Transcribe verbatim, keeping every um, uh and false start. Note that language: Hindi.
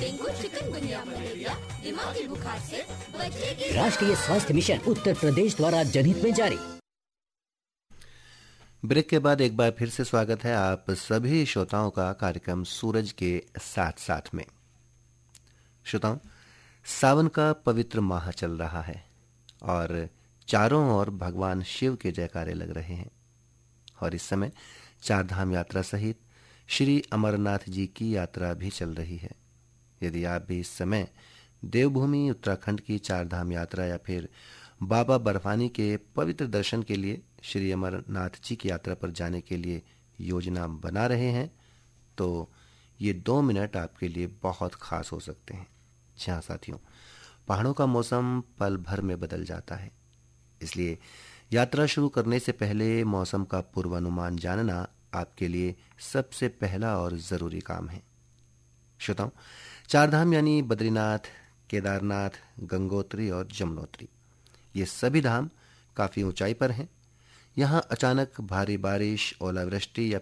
डेंगू, चिकनगुनिया, मलेरिया, दिमागी बुखार से बचेगी। राष्ट्रीय स्वास्थ्य मिशन उत्तर प्रदेश द्वारा जनहित में जारी। ब्रेक के बाद एक बार फिर से स्वागत है आप सभी श्रोताओं का कार्यक्रम सूरज के साथ साथ में। श्रोताओं, सावन का पवित्र माह चल रहा है और चारों ओर भगवान शिव के जयकारे लग रहे हैं और इस समय चार धाम यात्रा सहित श्री अमरनाथ जी की यात्रा भी चल रही है। यदि आप भी इस समय देवभूमि उत्तराखंड की चार धाम यात्रा या फिर बाबा बर्फानी के पवित्र दर्शन के लिए श्री अमरनाथ जी की यात्रा पर जाने के लिए योजना बना रहे हैं तो ये दो मिनट आपके लिए बहुत खास हो सकते हैं। जी हाँ साथियों, पहाड़ों का मौसम पल भर में बदल जाता है, इसलिए यात्रा शुरू करने से पहले मौसम का पूर्वानुमान जानना आपके लिए सबसे पहला और जरूरी काम है। श्रोताओं, चारधाम यानी बद्रीनाथ, केदारनाथ, गंगोत्री और जमुनोत्री, ये सभी धाम काफी ऊंचाई पर हैं। यहाँ अचानक भारी बारिश, ओलावृष्टि या